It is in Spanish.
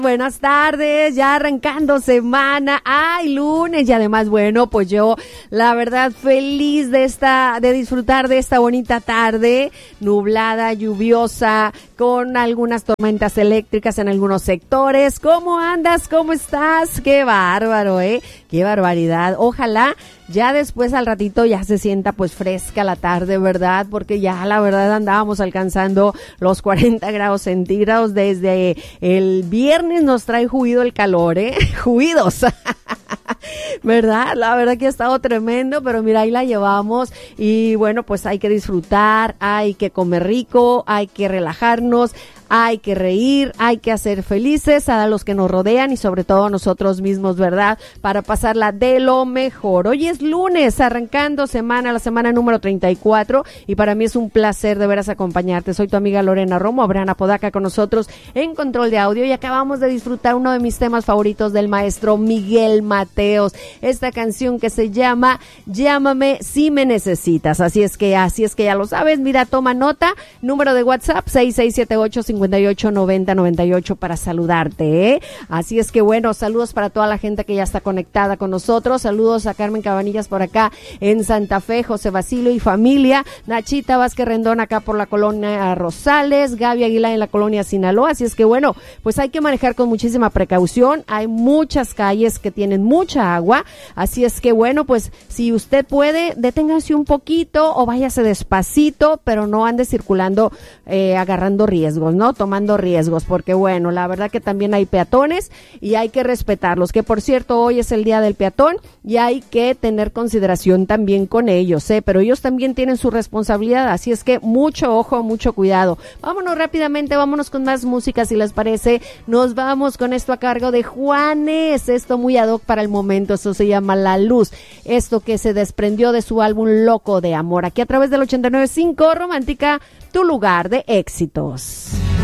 Buenas tardes, ya arrancando semana, lunes y además, bueno, pues yo la verdad feliz de disfrutar de esta bonita tarde, nublada, lluviosa, con algunas tormentas eléctricas en algunos sectores. ¿Cómo andas? ¿Cómo estás? Qué bárbaro, qué barbaridad. Ojalá ya después al ratito ya se sienta pues fresca la tarde, ¿verdad? Porque ya la verdad andábamos alcanzando los 40 grados centígrados desde el viernes, nos trae juido el calor, juidos. ¿Verdad? La verdad que ha estado tremendo, pero mira, ahí la llevamos y bueno, pues hay que disfrutar, hay que comer rico, hay que relajarnos, hay que reír, hay que hacer felices a los que nos rodean y sobre todo a nosotros mismos, ¿verdad? Para pasarla de lo mejor. Hoy es lunes, arrancando la semana número 34 y para mí es un placer de veras acompañarte. Soy tu amiga Lorena Romo, Abraham Apodaca con nosotros en control de audio y acabamos de disfrutar uno de mis temas favoritos del maestro Miguel Mateos. Esta canción que se llama Llámame si me necesitas. Así es que ya lo sabes. Mira, toma nota, número de WhatsApp 6678-589098 para saludarte, Así es que bueno, saludos para toda la gente que ya está conectada con nosotros. Saludos a Carmen Cabanillas por acá en Santa Fe, José Basilio y familia, Nachita Vázquez Rendón acá por la colonia Rosales, Gaby Aguilar en la colonia Sinaloa. Así es que bueno, pues hay que manejar con muchísima precaución. Hay muchas calles que tienen mucha agua, así es que bueno, pues si usted puede, deténgase un poquito o váyase despacito, pero no ande circulando agarrando riesgos, ¿no? Tomando riesgos, porque bueno, la verdad que también hay peatones y hay que respetarlos, que por cierto hoy es el día del peatón y hay que tener consideración también con ellos, pero ellos también tienen su responsabilidad, así es que mucho ojo, mucho cuidado. Vámonos rápidamente, vámonos con más música si les parece. Nos vamos con esto a cargo de Juanes, esto muy ad hoc para el momento, esto se llama La Luz, esto que se desprendió de su álbum Loco de Amor, aquí a través del 89.5 Romántica, tu lugar de éxitos.